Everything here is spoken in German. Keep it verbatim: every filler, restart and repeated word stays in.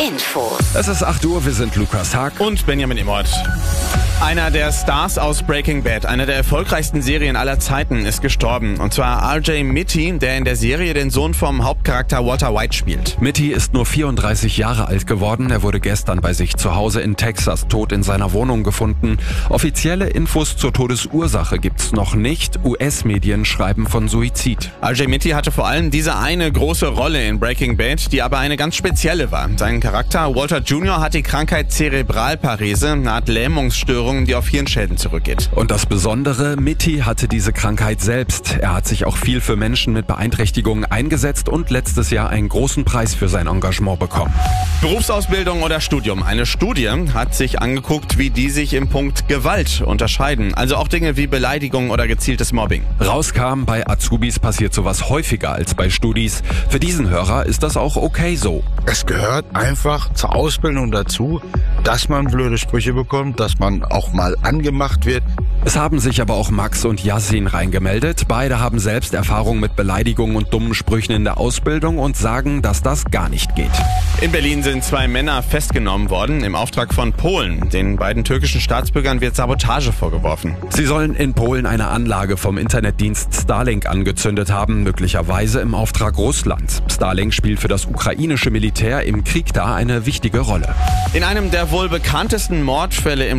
Infos. Es ist acht Uhr, wir sind Lukas Haag und Benjamin Immert. Einer der Stars aus Breaking Bad, einer der erfolgreichsten Serien aller Zeiten, ist gestorben. Und zwar R J Mitte, der in der Serie den Sohn vom Hauptcharakter Walter White spielt. Mitte ist nur vierunddreißig Jahre alt geworden. Er wurde gestern bei sich zu Hause in Texas tot in seiner Wohnung gefunden. Offizielle Infos zur Todesursache gibt's noch nicht. U S-Medien schreiben von Suizid. R J Mitte hatte vor allem diese eine große Rolle in Breaking Bad, die aber eine ganz spezielle war. Sein Charakter Walter Junior hat die Krankheit Zerebralparese, eine Art Lähmungsstörung, die auf Hirnschäden zurückgeht. Und das Besondere, Mitte hatte diese Krankheit selbst. Er hat sich auch viel für Menschen mit Beeinträchtigungen eingesetzt und letztes Jahr einen großen Preis für sein Engagement bekommen. Berufsausbildung oder Studium. Eine Studie hat sich angeguckt, wie die sich im Punkt Gewalt unterscheiden. Also auch Dinge wie Beleidigung oder gezieltes Mobbing. Rauskam, bei Azubis passiert sowas häufiger als bei Studis. Für diesen Hörer ist das auch okay so. Es gehört einfach zur Ausbildung dazu, dass man blöde Sprüche bekommt, dass man auch mal angemacht wird. Es haben sich aber auch Max und Yassin reingemeldet. Beide haben selbst Erfahrung mit Beleidigungen und dummen Sprüchen in der Ausbildung und sagen, dass das gar nicht geht. In Berlin sind zwei Männer festgenommen worden im Auftrag von Polen. Den beiden türkischen Staatsbürgern wird Sabotage vorgeworfen. Sie sollen in Polen eine Anlage vom Internetdienst Starlink angezündet haben, möglicherweise im Auftrag Russlands. Starlink spielt für das ukrainische Militär im Krieg da eine wichtige Rolle. In einem der wohl bekanntesten Mordfälle im